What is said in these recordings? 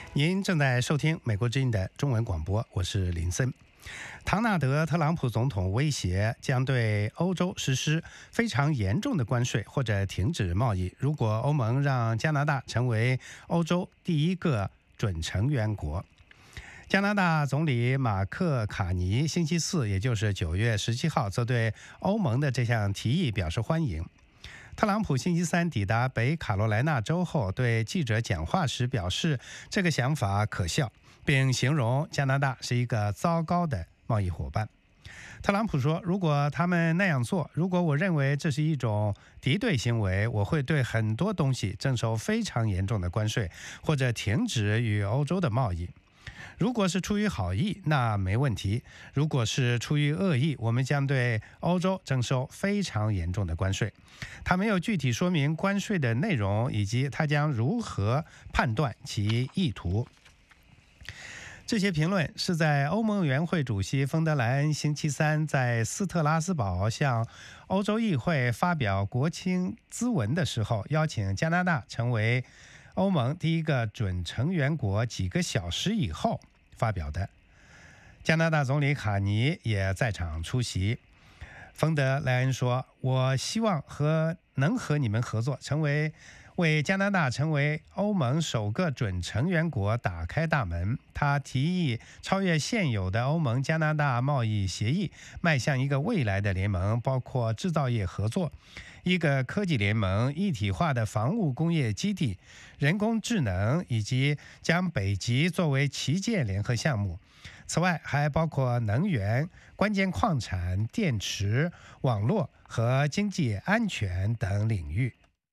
您正在收听美国之音的中文广播，我是林森。唐纳德·特朗普总统威胁将对欧洲实施非常严重的关税或者停止贸易，如果欧盟让加拿大成为欧洲第一个准成员国。加拿大总理马克·卡尼星期四，也就是9月17号，则对欧盟的这项提议表示欢迎。特朗普星期三抵达北卡罗来纳州后，对记者讲话时表示，这个想法可笑，并形容加拿大是一个糟糕的贸易伙伴。特朗普说，如果他们那样做，如果我认为这是一种敌对行为，我会对很多东西征收非常严重的关税，或者停止与欧洲的贸易。如果是出于好意，那没问题；如果是出于恶意，我们将对欧洲征收非常严重的关税。他没有具体说明关税的内容，以及他将如何判断其意图。这些评论是在欧盟委员会主席冯德莱恩星期三在斯特拉斯堡向欧洲议会发表国情咨文的时候，邀请加拿大成为欧盟第一个准成员国几个小时以后发表的。加拿大总理卡尼也在场出席。冯德莱恩说，我希望能和你们合作，为加拿大成为欧盟首个准成员国打开大门。他提议超越现有的欧盟加拿大贸易协议，迈向一个未来的联盟，包括制造业合作、一个科技联盟、一体化的防务工业基地、人工智能，以及将北极作为旗舰联合项目。此外，还包括能源、关键矿产、电池、网络和经济安全等领域。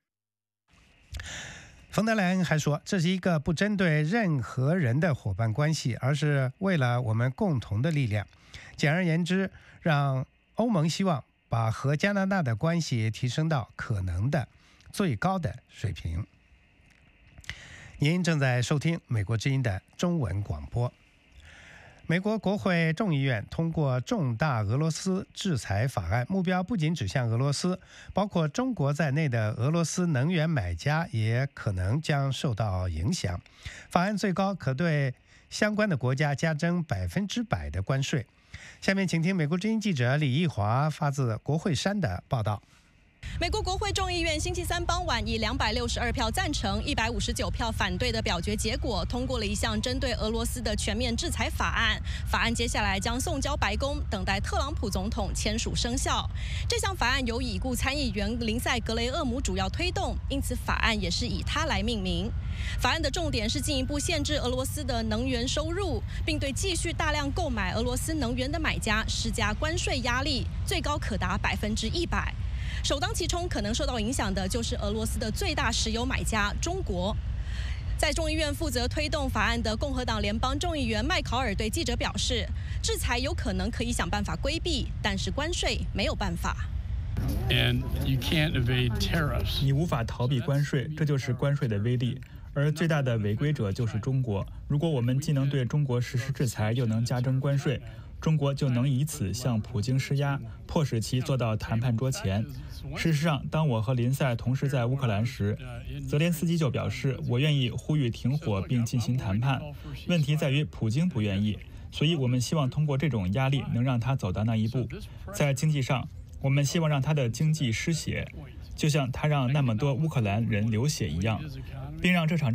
冯德莱恩还说，这是一个不针对任何人的伙伴关系，而是为了我们共同的力量。简而言之，让欧盟希望把和加拿大的关系提升到可能的最高的水平。您正在收听美国之音的中文广播。美国国会众议院通过重大俄罗斯制裁法案，目标不仅指向俄罗斯，包括中国在内的俄罗斯能源买家也可能将受到影响。法案最高可对相关的国家加征100%的关税。下面请听美国之音记者李义华发自国会山的报道。 美国国会众议院星期三傍晚以262票赞成、159票反对的表决结果，通过了一项针对俄罗斯的全面制裁法案。法案接下来将送交白宫，等待特朗普总统签署生效。这项法案由已故参议员林赛·格雷厄姆主要推动，因此法案也是以他来命名。法案的重点是进一步限制俄罗斯的能源收入，并对继续大量购买俄罗斯能源的买家施加关税压力，最高可达100%。首当其冲可能受到影响的就是俄罗斯的最大石油买家中国。在众议院负责推动法案的共和党联邦众议员麦考尔对记者表示，制裁有可能可以想办法规避，但是关税没有办法。 你无法逃避关税，这就是关税的威力。而最大的违规者就是中国。如果我们既能对中国实施制裁，又能加征关税，中国就能以此向普京施压，迫使其坐到谈判桌前。事实上，当我和林赛同时在乌克兰时，泽连斯基就表示，我愿意呼吁停火并进行谈判。问题在于普京不愿意，所以我们希望通过这种压力能让他走到那一步。在经济上，我们希望让他的经济失血，就像他让那么多乌克兰人流血一样，并让这场